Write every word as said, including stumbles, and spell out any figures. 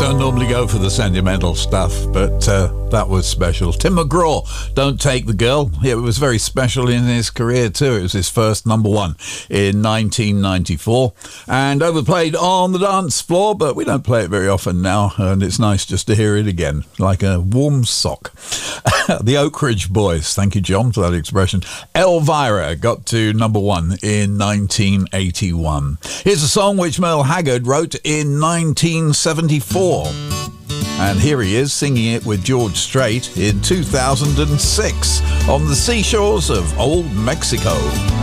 don't normally go for the sentimental stuff, but uh, that was special. Tim McGraw, Don't Take the Girl. It was very special in his career too. It was his first number one in nineteen ninety-four and overplayed on the dance floor, but we don't play it very often now, and it's nice just to hear it again, like a warm sock. The Oak Ridge Boys, thank you, John, for that expression. Elvira got to number one in nineteen eighty-one. Here's a song which Merle Haggard wrote in nineteen seventy-four. And here he is singing it with George Strait in two thousand six on the seashores of Old Mexico.